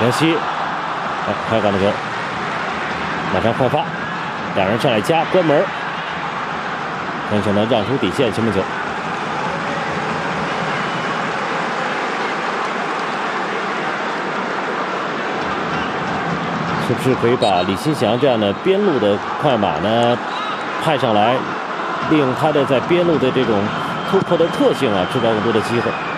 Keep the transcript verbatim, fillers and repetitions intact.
袁熙，哎，快杆的球，马上快发，两人上来夹关门，很可能让出底线，球门球。是不是可以把李新祥这样的边路的快马呢派上来，利用他的在边路的这种突破的特性啊，制造更多的机会？